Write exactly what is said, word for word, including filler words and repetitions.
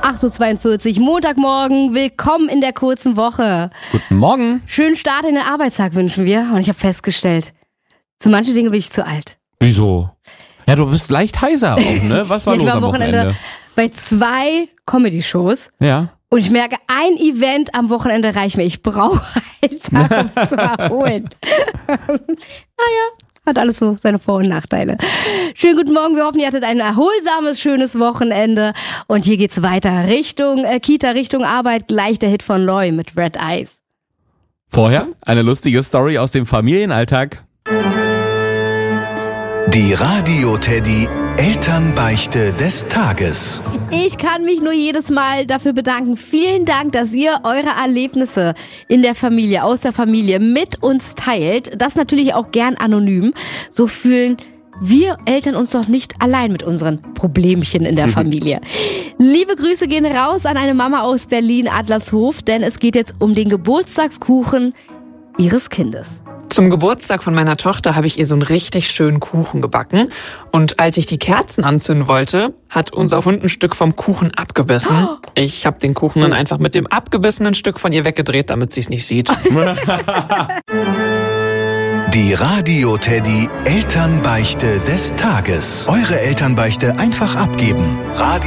acht Uhr zweiundvierzig, Montagmorgen, willkommen in der kurzen Woche. Guten Morgen. Schönen Start in den Arbeitstag wünschen wir. Und ich habe festgestellt, für manche Dinge bin ich zu alt. Wieso? Ja, du bist leicht heiser auch, ne? Was war ja, ich los war am am Wochenende, Wochenende? bei zwei Comedy-Shows. Ja. Und ich merke, ein Event am Wochenende reicht mir. Ich brauche einen Tag, um es zu erholen. Naja, hat alles so seine Vor- und Nachteile. Schönen guten Morgen, wir hoffen, ihr hattet ein erholsames, schönes Wochenende. Und hier geht's weiter Richtung äh, Kita, Richtung Arbeit. Gleich der Hit von Loy mit Red Eyes. Vorher eine lustige Story aus dem Familienalltag. Die Radio-Teddy Elternbeichte des Tages. Ich kann mich nur jedes Mal dafür bedanken. Vielen Dank, dass ihr eure Erlebnisse in der Familie, aus der Familie mit uns teilt. Das natürlich auch gern anonym. So fühlen wir Eltern uns doch nicht allein mit unseren Problemchen in der Familie. Liebe Grüße gehen raus an eine Mama aus Berlin, Adlershof, denn es geht jetzt um den Geburtstagskuchen ihres Kindes. Zum Geburtstag von meiner Tochter habe ich ihr so einen richtig schönen Kuchen gebacken. Und als ich die Kerzen anzünden wollte, hat unser Hund ein Stück vom Kuchen abgebissen. Ich habe den Kuchen dann einfach mit dem abgebissenen Stück von ihr weggedreht, damit sie es nicht sieht. Die Radio-Teddy Elternbeichte des Tages. Eure Elternbeichte einfach abgeben. Radio